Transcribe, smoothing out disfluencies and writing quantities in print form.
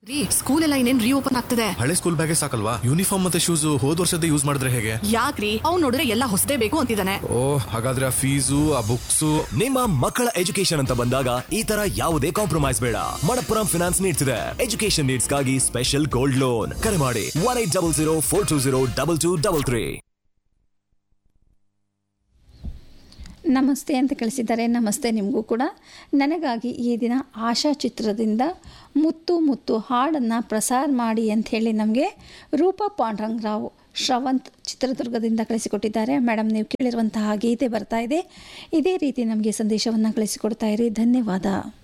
School ಎಲ್ಲ ಇನ್ನೇನ್ reopen ಆಗ್ತದೆ. ಹಳೆ ಸ್ಕೂಲ್ ಬ್ಯಾಗೇ ಸಾಕಲ್ವಾ, ಯೂನಿಫಾರ್ಮ್ ಮತ್ತೆ ಶೂಸ್ ಹೋದ್ ವರ್ಷದ ಯೂಸ್ ಮಾಡಿದ್ರೆ ಹೇಗೆ? ಯಾಕ್ರಿ ಅವ್ನು ನೋಡಿದ್ರೆ ಎಲ್ಲ ಹೊಸದೇ ಬೇಕು ಅಂತಿದ್ದಾನೆ. ಓ ಹಾಗಾದ್ರೆ ಆ ಫೀಸು ಆ ಬುಕ್ಸು. ನಿಮ್ಮ ಮಕ್ಕಳ ಎಜುಕೇಶನ್ ಅಂತ ಬಂದಾಗ ಈ ತರ ಯಾವುದೇ ಕಾಂಪ್ರಮೈಸ್ ಬೇಡ. ಮಣಪ್ಪುರಂ ಫಿನಾನ್ಸ್ ನೀಡ್ತಿದೆ ಎಜುಕೇಶನ್ ನೀಡ್ಸ್ ಗಾಗಿ ಸ್ಪೆಷಲ್ ಗೋಲ್ಡ್ ಲೋನ್. ಕರೆ ಮಾಡಿ 1800420223. ನಮಸ್ತೆ ಅಂತ ಕಳಿಸಿದ್ದಾರೆ. ನಮಸ್ತೆ ನಿಮಗೂ ಕೂಡ. ನನಗಾಗಿ ಈ ದಿನ ಆಶಾ ಚಿತ್ರದಿಂದ ಮುತ್ತು ಮುತ್ತು ಹಾಡನ್ನು ಪ್ರಸಾರ ಮಾಡಿ ಅಂಥೇಳಿ ನಮಗೆ ರೂಪಾ ಪಾಂಡುರಂಗರಾವ್ ಶ್ರವಂತ್ ಚಿತ್ರದುರ್ಗದಿಂದ ಕಳಿಸಿಕೊಟ್ಟಿದ್ದಾರೆ. ಮೇಡಮ್, ನೀವು ಕೇಳಿರುವಂತಹ ಗೀತೆ ಬರ್ತಾ ಇದೆ. ಇದೇ ರೀತಿ ನಮಗೆ ಸಂದೇಶವನ್ನು ಕಳಿಸಿಕೊಡ್ತಾ ಇರಿ. ಧನ್ಯವಾದ.